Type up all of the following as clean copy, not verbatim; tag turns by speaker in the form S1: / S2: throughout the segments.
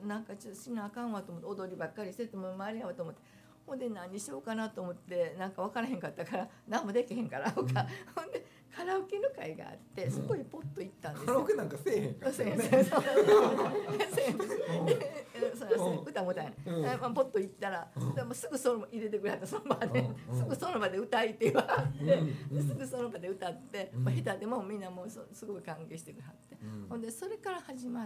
S1: なんかちょっとしなあかんわと思って踊りばっかりしてても周りやわと思って、ほんで何しようかなと思ってなんか分からへんかったから何もできへんからとか、ほんでカラオケの会があってそこにポッと行ったんですよ。
S2: カラオケなんかせえへんからね。
S1: 歌も歌えない、ポッと行ったら、でもすぐその入れてくれはった、その場で、すぐその場で歌いって言わはって、すぐその場で歌って、下手でもみんなもうすごい歓迎してくれはって、ほんでそれから始まって、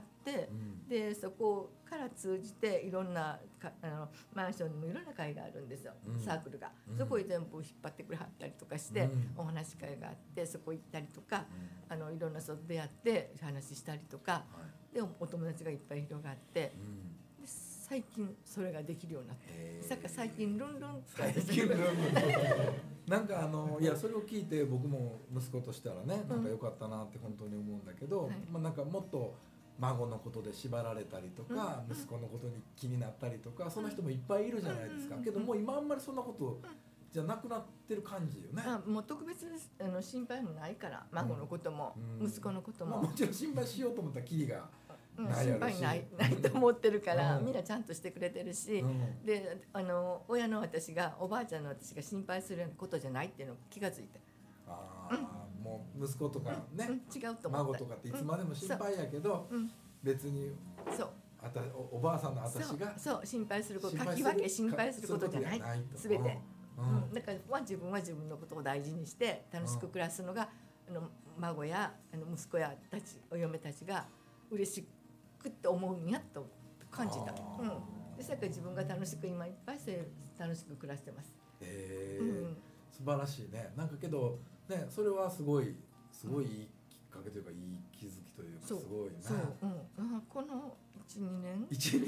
S1: でそこから通じていろんなマンションにもいろんな会があるんですよ、サークルが。そこに全部引っ張ってくれはったりとかして、お話し会があってそこ行ったりとか、いろんな人と出会って話したりとか、でお友達がいっぱい広がって、で最近それができるようになって、さっき最近ルンルンって
S2: 最近ルンルンなんかいやそれを聞いて僕も息子としたらね、なんか良かったなって本当に思うんだけど、まあなんかもっと孫のことで縛られたりとか、息子のことに気になったりとか、その人もいっぱいいるじゃないですか。けどもう今あんまりそんなことじゃなくなってる感じよね。
S1: もう特別心配もないから、孫のことも、息子のことも、
S2: もちろん心配しようと思ったらキリがないやろし、
S1: 心配ないと思ってるから、みんなちゃんとしてくれてるし、で親の私がおばあちゃんの私が心配するようなことじゃないっていうのを気がついて、
S2: もう息子とかね、
S1: 違うと思った、
S2: 孫とかっていつまでも心配やけど、別に
S1: そう
S2: おばあさんの私が
S1: そう心配すること書き分け心配することじゃない全て、だから自分は自分のことを大事にして楽しく暮らすのが、孫や息子やお嫁たちが嬉しくって思うんやと感じた。でそれから自分が楽しく今いっぱい楽しく暮らしてます。
S2: 素晴らしいね。なんかけどね、それはすごいいいきっかけというか、いい気づきというか、すごいね。
S1: この 1,2 年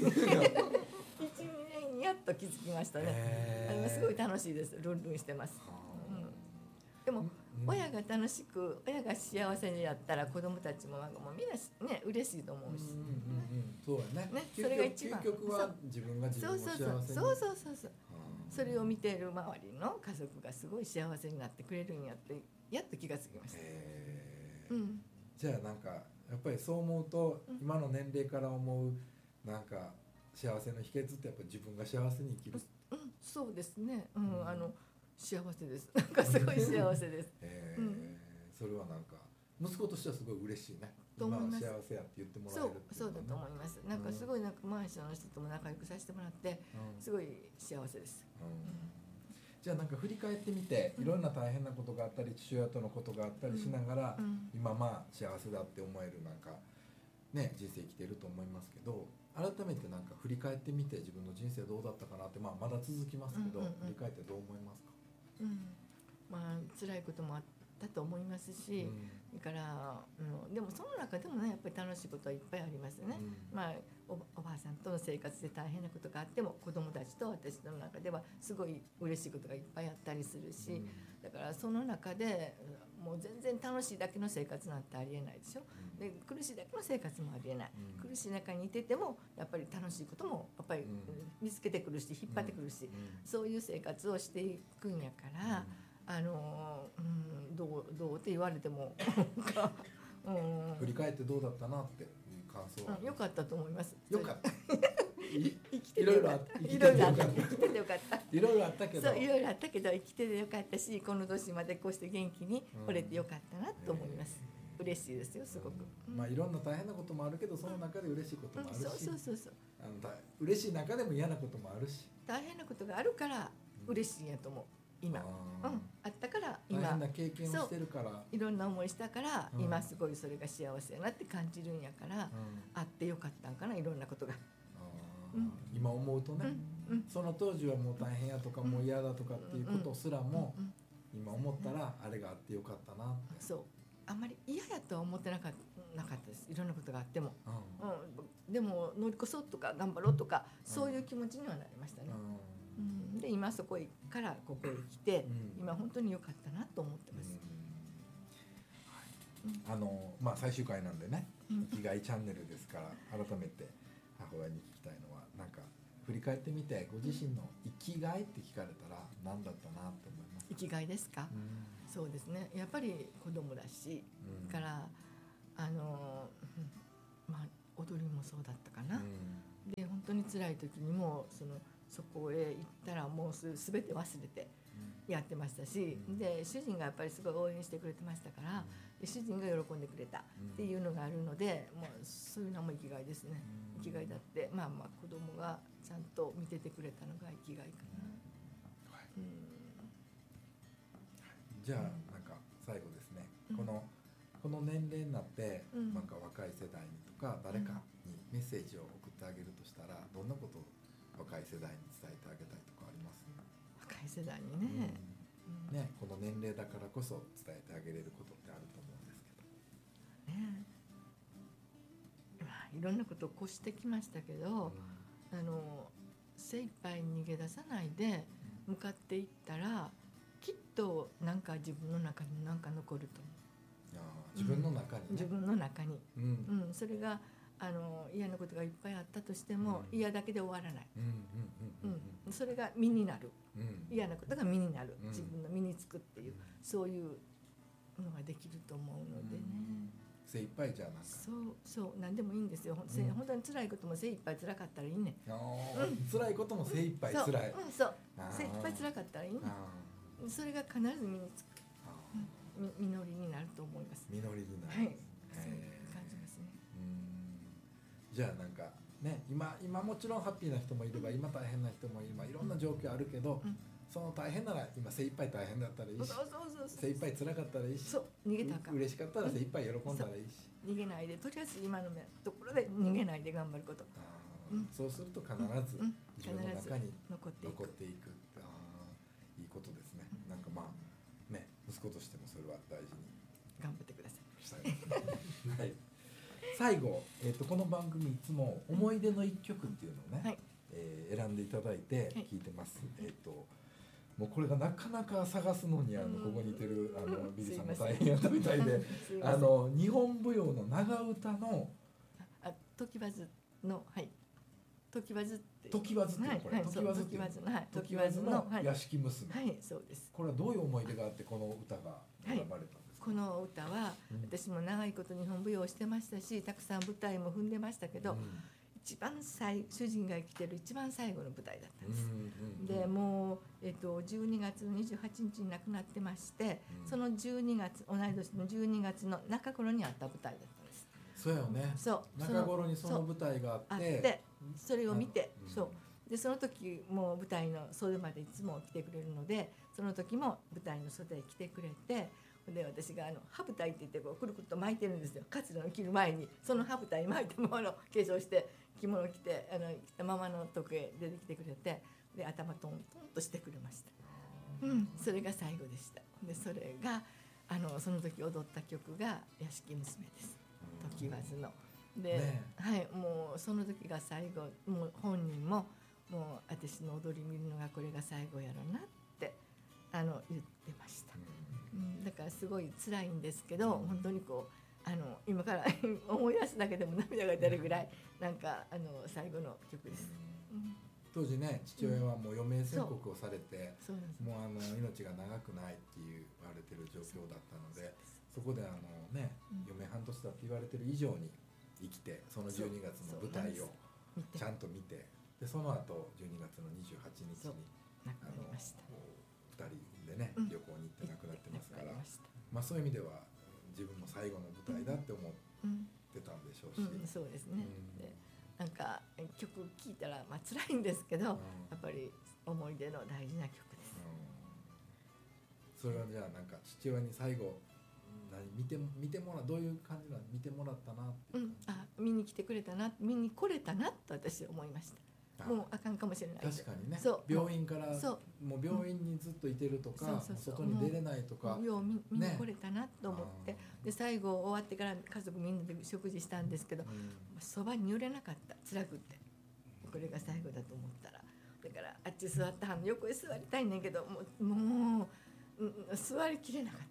S1: にやっと気づきましたね。すごい楽しいです。ルンルンしてます。でも親が楽しく、親が幸せにやったら子供たちも孫もみんなね嬉しいと思うし、
S2: そうやね。
S1: それが一番。
S2: 究極は自分が自分を幸せに。
S1: そうそれを見ている周りの家族がすごい幸せになってくれるんやってやっと気がつきました。
S2: じゃあなんかやっぱりそう思うと、今の年齢から思うなんか幸せの秘訣ってやっぱり自分が幸せに生きる。
S1: そうですね。幸せです。なんかすごい幸せです。
S2: それはなんか息子としてはすごい嬉しいね。今は幸せやって言ってもらえるっていうのはね。
S1: そうだと思います。なんかすごいマンションの人とも仲良くさせてもらってすごい幸せです。
S2: じゃあなんか振り返ってみて、いろんな大変なことがあったり父親とのことがあったりしながら、今まあ幸せだって思えるなんかね人生生きてると思いますけど、改めてなんか振り返ってみて自分の人生どうだったかなって、まだ続きますけど、振り返ってどう思いますか？
S1: 辛いこともあったと思いますし、だから、でもその中でもねやっぱり楽しいことはいっぱいありますね。おばあさんとの生活で大変なことがあっても子供たちと私の中ではすごい嬉しいことがいっぱいあったりするし、だからその中でもう全然楽しいだけの生活なんてありえないでしょ。で苦しいだけの生活もありえない、苦しい中にいててもやっぱり楽しいこともやっぱり見つけてくるし引っ張ってくるし、そういう生活をしていくんやから、どうって言われても
S2: 振り返ってどうだったなっていう感想は、
S1: 良かったと思います。
S2: 良かった
S1: 生きててよかった。いろいろあった
S2: いろいろあったけど、
S1: そういろいろあったけど生きててよかったし、この年までこうして元気に折れてよかったなと思います。嬉しいですよすごく。
S2: いろんな大変なこともあるけど、その中で嬉しいこともあるし、
S1: そう
S2: 嬉しい中でも嫌なこともあるし、
S1: 大変なことがあるから嬉しいんやと思う。今あったから今
S2: 大変な経験をしてるから、
S1: いろんな思いしたから今すごいそれが幸せやなって感じるんやから、あってよかったんかな、いろんなことが。
S2: 今思うとね、その当時はもう大変やとかもう嫌だとかっていうことすらも今思ったらあれがあってよかったなって。
S1: そうあんまり嫌やとは思ってなかったです。いろんなことがあっても、でも乗り越そうとか頑張ろうとか、そういう気持ちにはなりましたね。で今そこからここへ来て、今本当に良かったなと思ってます。
S2: 最終回なんでね、生きがいチャンネルですから、改めて母親に聞きたいのは、なんか振り返ってみてご自身の生きがいって聞かれたら何だったなって思いますか？
S1: 生きがいですか？そうですね、やっぱり子供だし、から踊りもそうだったかな。で当に辛い時にもそこへ行ったらもう全て忘れてやってましたし、で主人がやっぱりすごい応援してくれてましたから、で主人が喜んでくれたっていうのがあるので、もうそういうのも生きがいですね。生きがいだって、まあ子供がちゃんと見ててくれたのが生きがいかな。
S2: じゃあなんか最後ですね、この年齢になって、なんか若い世代にとか誰かにメッセージを送ってあげるとしたら、どんなことを若い世代に伝えてあげたいとかあります？
S1: 若い世代にね、
S2: ね、この年齢だからこそ伝えてあげれることってあると思うんですけど、
S1: ね、いろんなことを越してきましたけど、精一杯逃げ出さないで向かっていったら、きっとなんか自分の中に何か残ると思う。
S2: 自分の中に、ね、
S1: 自分の中に、それが嫌なことがいっぱいあったとしても、嫌だけで終わらない。それが身になる、嫌なことが身になる、自分の身につくっていう、そういうのができると思うのでね。
S2: 精一杯じゃなんか
S1: そう何でもいいんですよ。本当に辛いことも精一杯辛かったらいいね。
S2: 辛いことも精一杯辛い。
S1: そう精一杯辛かったらいいね。それが必ず身につく。実りになると思います。
S2: 実りになる。
S1: はい。そう感じますね。
S2: じゃあなんかね、今もちろんハッピーな人もいれば、今大変な人もいれば、いろんな状況あるけど、その大変なら今精一杯大変だったらいいし、精一杯辛かったらいいし、
S1: 逃げたか
S2: 嬉しかったら精一杯喜んだらいいし、
S1: 逃げないで、とりあえず今のところで逃げないで頑張ること。
S2: そうすると必ず自分の中に残っていく。いいことですね。なんかまあね、息子としてもそれは大事に
S1: 頑張ってくださ
S2: い。はい。最後、この番組いつも思い出の一曲っていうのをね、選んでいただいて聞いてます。もうこれがなかなか探すのにここにいてるビリーさんも大変やったみたいで、日本舞踊の長唄の
S1: 時わずの時わずって
S2: 時わずってこれ時わずの屋敷娘。
S1: はい、そうです。
S2: これはどういう思い出があってこの歌が選ばれたんですか？
S1: この歌は私も長いこと日本舞踊をしてましたし、たくさん舞台も踏んでましたけど、主人が生きてる一番最後の舞台だったんです。でもう、12月の28日に亡くなってまして、その12月同い年の12月の中頃にあった舞台だったんです。
S2: そうよね。中頃にその舞台があって、
S1: それを見て、でその時もう舞台の袖までいつも来てくれるので、その時も舞台の袖へ来てくれて、で私が羽舞台って言ってこうくるくると巻いてるんですよ。カツラを着る前にその羽舞台巻いたままの化粧して着物着て着たままの時計出てきてくれて、で頭トントンとしてくれました。それが最後でした。でそれがその時踊った曲が屋敷娘です。時わずの。で、もうその時が最後、もう本人ももう私の踊り見るのがこれが最後やろなって言ってました。だからすごい辛いんですけど、本当にこう今から思い出すだけでも涙が出るぐらいなんか最後の曲です。
S2: 当時ね、父親はもう余命宣告をされて、もう命が長くないって言われてる状況だったので、そこでね、余命半年だって言われてる以上に生きて、その12月の舞台をちゃんと見て、でその後12月の28日に2人でね、旅行に行って亡くなってますから、まあそういう意味では自分の最後の舞台だって思ってたんでしょうし、
S1: そうですね。なんか曲聴いたら辛いんですけど、やっぱり思い出の大事な曲です。
S2: それはじゃあなんか父親に最後見てもらう、どういう感じなの、見てもらったなって、
S1: 見に来てくれたな、見に来れたなと私は思いました。もうあかんかもしれない。
S2: 確かにね。病院からもう病院にずっといてるとか、外に出れないとか、
S1: よう見に来れたなと思って、で最後終わってから家族みんなで食事したんですけど、そばに寄れなかった、辛くって、これが最後だと思ったら、だからあっち座ったはんの横へ座りたいねんけど、もう座りきれなかった。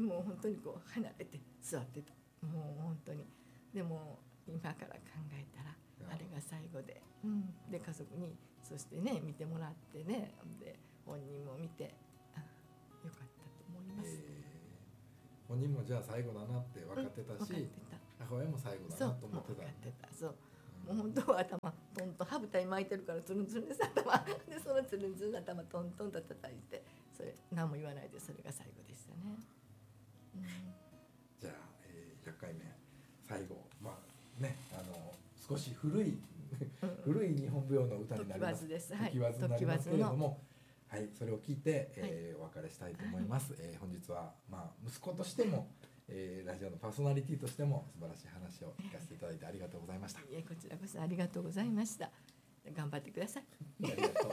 S1: もう本当にこう離れて座ってた。もう本当に。でも今から考えたらあれが最後で、で家族にそしてね見てもらってね、で本人も見てよかったと思います。
S2: 本人もじゃあ最後だなって分かってたし、母親も最後だなと思ってた。
S1: そう。 もう本当は頭トントン歯舞台巻いてるからツルンツルンです頭でそのツルンツルンの頭トントンと叩いてそれ何も言わないでそれが最後でしたね。
S2: じゃあ、100回目最後まあね少し古い古い日本舞踊の歌になります。時わずになりますけれども、はい、それを聞いて、お別れしたいと思います。本日はまあ息子としても、ラジオのパーソナリティとしても素晴らしい話を聞かせていただいてありがとうございました。
S1: こちらこそありがとうございました。頑張ってください。
S2: ありがとう。